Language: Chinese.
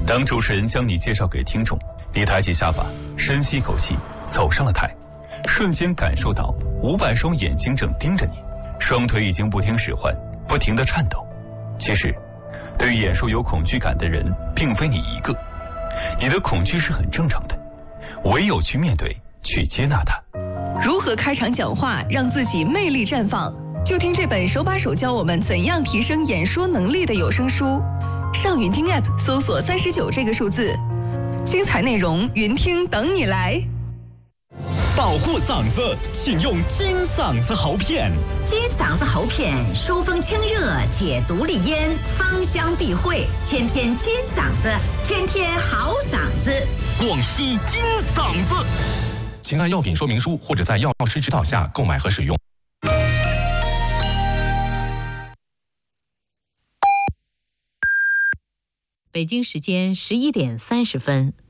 当主持人将你介绍给听众，你抬起下巴，深吸一口气，走上了台，瞬间感受到500双眼睛正盯着你，双腿已经不听使唤，不停地颤抖。其实，对于演说有恐惧感的人，并非你一个，你的恐惧是很正常的，唯有去面对，去接纳它。 如何开场讲话让自己魅力绽放？就听这本手把手教我们怎样提升演说能力的有声书。上云听 App 搜索39这个数字，精彩内容云听等你来。 保护嗓子，请用金嗓子喉片。 金嗓子喉片疏风清热，解毒利咽，芳香避秽，天天金嗓子，天天好嗓子。 广西金嗓子，请按药品说明书或者在药师指导下购买和使用。 北京时间11点30分。